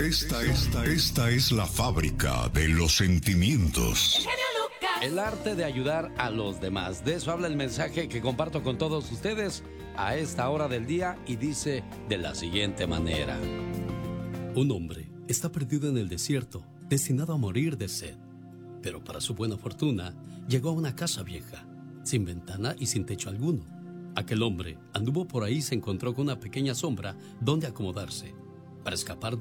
Esta es la fábrica de los sentimientos. El arte de ayudar a los demás. De eso habla el mensaje que comparto con todos ustedes a esta hora del día y dice de la siguiente manera. Un hombre está perdido en el desierto, destinado a morir de sed. Pero para su buena fortuna, llegó a una casa vieja, sin ventana y sin techo alguno. Aquel hombre anduvo por ahí y se encontró con una pequeña sombra donde acomodarse. Para escapar